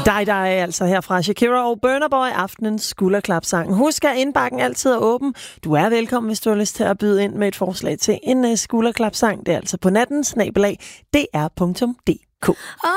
dig, altså her fra Shakira og Burna Boy, aftenens skulderklapsang. Husk, at indbakken altid er åben. Du er velkommen, hvis du har lyst til at byde ind med et forslag til en skulderklapsang. Det er altså på natten, @dr.dk.